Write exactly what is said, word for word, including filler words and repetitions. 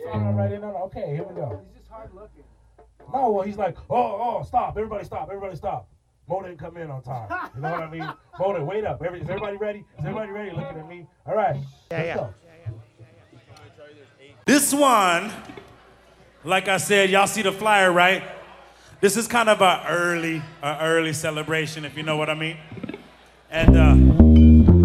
All right, in there. Okay, here we go. He's just hard looking. No, well, he's like, oh, oh, stop. Everybody stop. Everybody stop. Mo didn't come in on time. You know what I mean? Mo didn't. Wait up. Every, is everybody ready? Is everybody ready? Looking at me. All right. Yeah, Let's yeah. go. This one, like I said, y'all see the flyer, right? This is kind of a early, a early celebration, if you know what I mean. And uh,